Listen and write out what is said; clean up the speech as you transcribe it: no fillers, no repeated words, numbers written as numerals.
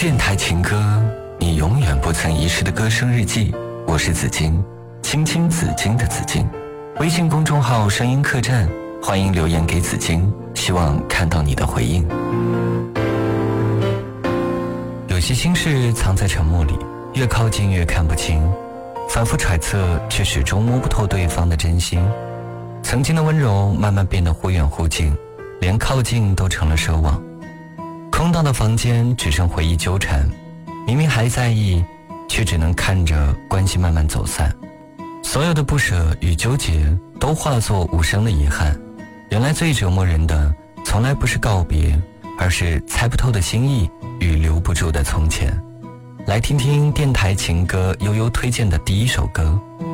电台情歌，你永远不曾遗失的歌声日记。我是紫金，青青紫金的紫金。微信公众号声音客栈，欢迎留言给紫金，希望看到你的回应。有些心事藏在沉默里，越靠近越看不清，反复揣测却始终摸不透对方的真心。曾经的温柔慢慢变得忽远忽近，连靠近都成了奢望。空荡的房间只剩回忆纠缠，明明还在意，却只能看着关系慢慢走散。所有的不舍与纠结都化作无声的遗憾。原来最折磨人的从来不是告别，而是猜不透的心意与留不住的从前。来听听电台情歌悠悠推荐的第一首歌，